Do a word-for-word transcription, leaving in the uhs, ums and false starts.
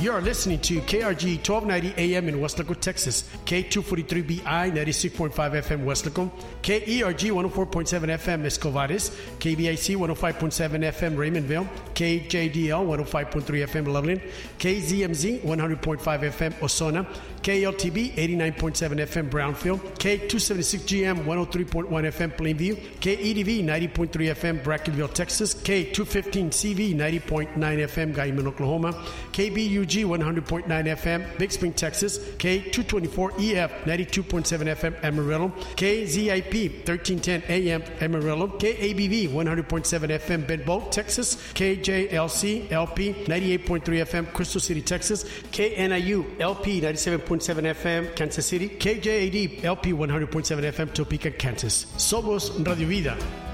You're listening to K R G twelve ninety A M in Weslaco, Texas, K two forty-three B I ninety-six point five F M Weslaco, K E R G one oh four point seven F M Escovares, K B I C one oh five point seven F M Raymondville, K J D L one oh five point three F M Loveland, K Z M Z one hundred point five F M Osona, K L T B eighty-nine point seven F M Brownfield, K two seventy-six G M one oh three point one F M Plainview, K E D V ninety point three F M Brackenville, Texas, K two fifteen C V ninety point nine F M Guyman, Oklahoma, K B U G one hundred point nine F M Big Spring, Texas, K two twenty-four E F ninety-two point seven F M Amarillo, K Z I P thirteen ten A M Amarillo, K A B V one hundred point seven F M Bedboe, Texas, K J L C L P ninety-eight point three F M Crystal City, Texas, K N I U L P ninety-seven point seven F M Kansas City, K J A D L P one hundred point seven F M Topeka, Kansas. Somos Radio Vida.